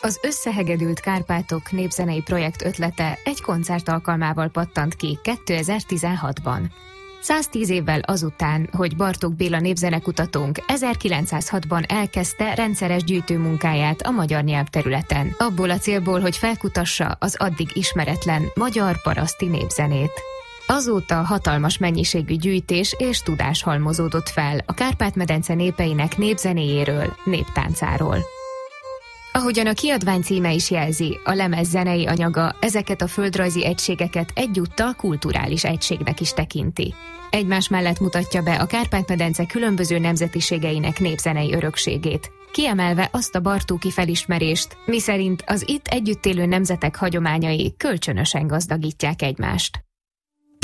Az Összehegedült Kárpátok népzenei projekt ötlete egy koncert alkalmával pattant ki 2016-ban. 110 évvel azután, hogy Bartók Béla népzenekutatónk 1906-ban elkezdte rendszeres gyűjtőmunkáját a magyar nyelvterületen, abból a célból, hogy felkutassa az addig ismeretlen magyar paraszti népzenét. Azóta hatalmas mennyiségű gyűjtés és tudás halmozódott fel a Kárpát-medence népeinek népzenéjéről, néptáncáról. Ahogyan a kiadvány címe is jelzi, a lemez zenei anyaga ezeket a földrajzi egységeket egyúttal kulturális egységnek is tekinti. Egymás mellett mutatja be a Kárpát-medence különböző nemzetiségeinek népzenei örökségét, kiemelve azt a bartóki felismerést, miszerint az itt együtt élő nemzetek hagyományai kölcsönösen gazdagítják egymást.